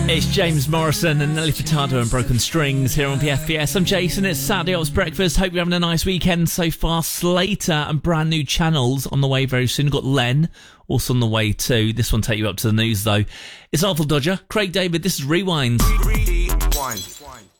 It's James Morrison and Nelly Furtado and Broken Strings here on PFBS. I'm Jason, it's Saturday Ops Breakfast. Hope you're having a nice weekend so far. Slater and brand new channels on the way very soon. We've got Len also on the way too. This one take you up to the news though. It's Artful Dodger, Craig David, this is Rewind. Rewind.